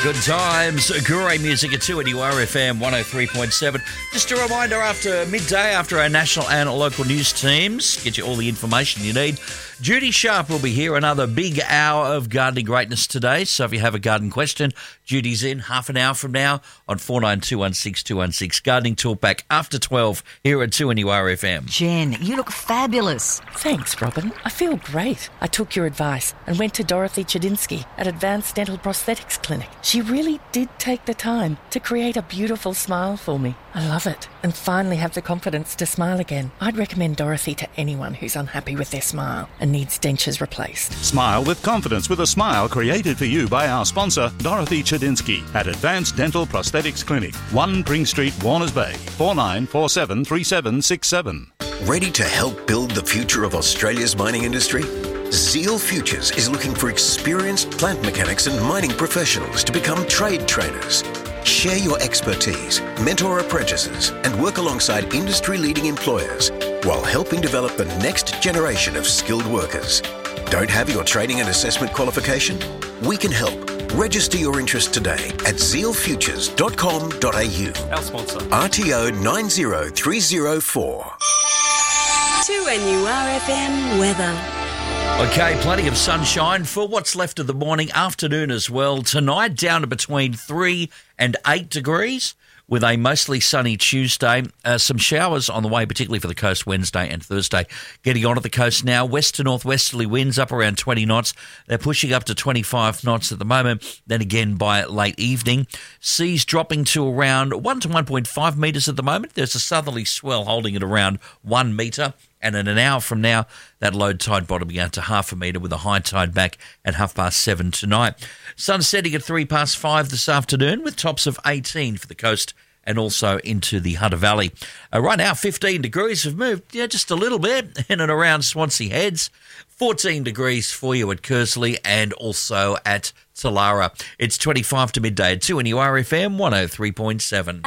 Good times, great music at 2 at URFM 103.7. Just a reminder, after midday, after our national and local news teams get you all the information you need, Judy Sharp will be here. Another big hour of gardening greatness today. So if you have a garden question, Judy's in half an hour from now on 49216216. Gardening Talk back after 12 here at 2 at URFM. Jen, you look fabulous. Thanks, Robin. I feel great. I took your advice and went to Dorothy Chedinsky at Advanced Dental Prosthetics Clinic. She really did take the time to create a beautiful smile for me. I love it and finally have the confidence to smile again. I'd recommend Dorothy to anyone who's unhappy with their smile and needs dentures replaced. Smile with confidence with a smile created for you by our sponsor, Dorothy Chedinsky at Advanced Dental Prosthetics Clinic, 1 Pring Street, Warners Bay, 49473767. Ready to help build the future of Australia's mining industry? Zeal Futures is looking for experienced plant mechanics and mining professionals to become trade trainers. Share your expertise, mentor apprentices, and work alongside industry-leading employers while helping develop the next generation of skilled workers. Don't have your training and assessment qualification? We can help. Register your interest today at zealfutures.com.au. Our sponsor. RTO 90304. 2NURFM weather. Okay, plenty of sunshine for what's left of the morning, afternoon as well. Tonight down to between 3 and 8 degrees with a mostly sunny Tuesday. Some showers on the way, particularly for the coast Wednesday and Thursday. Getting onto the coast now, west to northwesterly winds up around 20 knots. They're pushing up to 25 knots at the moment. Then again by late evening. Seas dropping to around 1 to 1.5 metres at the moment. There's a southerly swell holding it around 1 metre. And in an hour from now, that low tide bottoming out to half a metre with a high tide back at 7:30 tonight. Sun setting at 5:03 this afternoon with tops of 18 for the coast and also into the Hunter Valley. Right now, 15 degrees have moved, just a little bit in and around Swansea Heads. 14 degrees for you at Kersley and also at Talara. It's 25 to midday at 2 and URFM 103.7.